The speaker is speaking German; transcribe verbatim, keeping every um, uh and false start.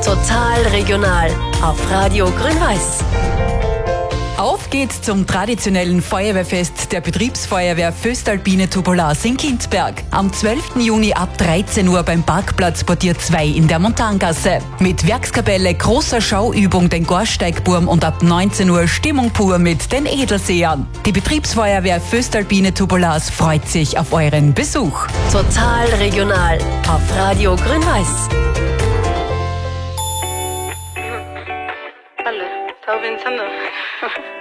Total regional auf Radio Grün-Weiß. Auf geht's zum traditionellen Feuerwehrfest der Betriebsfeuerwehr Voestalpine Tubulas in Kinzberg. Am zwölften Juni ab dreizehn Uhr beim Parkplatz Portier zwei in der Montangasse. Mit Werkskapelle, großer Schauübung, den Gorsteigburm und ab neunzehn Uhr Stimmung pur mit den Edelsehern. Die Betriebsfeuerwehr Voestalpine Tubulas freut sich auf euren Besuch. Total regional auf Radio Grün-Weiß. Alle, da bin ich